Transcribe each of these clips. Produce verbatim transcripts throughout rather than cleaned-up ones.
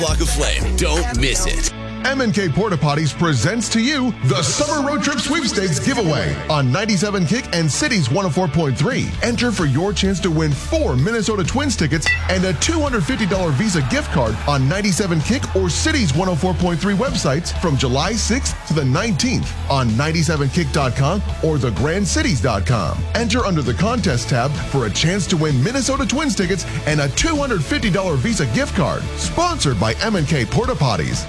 Block of Flame. Don't miss it. M and K Porta Potties presents to you the Summer Road Trip Sweepstakes giveaway on ninety-seven Kick and Cities one oh four point three. Enter for your chance to win four Minnesota Twins tickets and a two hundred fifty dollars Visa gift card on ninety-seven Kick or Cities one oh four point three websites from July sixth to the nineteenth on ninety-seven kick dot com or the grand cities dot com. Enter under the contest tab for a chance to win Minnesota Twins tickets and a two hundred fifty dollars Visa gift card. Sponsored by M and K Porta Potties.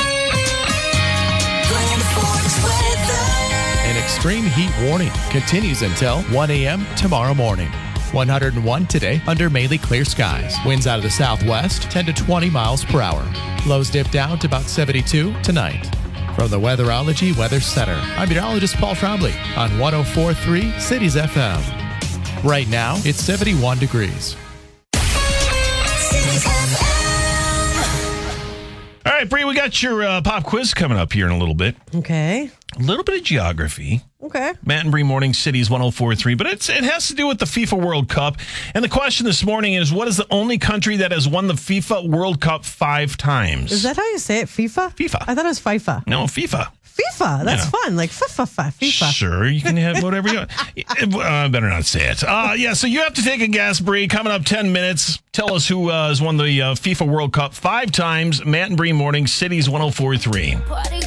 An extreme heat warning continues until one a.m. tomorrow morning. one hundred one today under mainly clear skies. Winds out of the southwest, ten to twenty miles per hour. Lows dip down to about seventy-two tonight. From the Weatherology Weather Center, I'm meteorologist Paul Trombley on one oh four point three Cities F M. Right now, it's seventy-one degrees. All right, Bree, we got your uh, pop quiz coming up here in a little bit. Okay. A little bit of geography. Okay. Matt and Bree Morning Cities one oh four point three, but it's it has to do with the FIFA World Cup. And the question this morning is, what is the only country that has won the FIFA World Cup five times? Is that how you say it? FIFA? FIFA. I thought it was FIFA. No, FIFA. FIFA. That's Yeah. fun. Like FIFA. FIFA. Sure, you can have whatever you want. I uh, better not say it. Uh, yeah, so you have to take a guess, Bree. Coming up ten minutes. Tell us who uh, has won the uh, FIFA World Cup five times. Matt and Bree Morning Cities one oh four point three.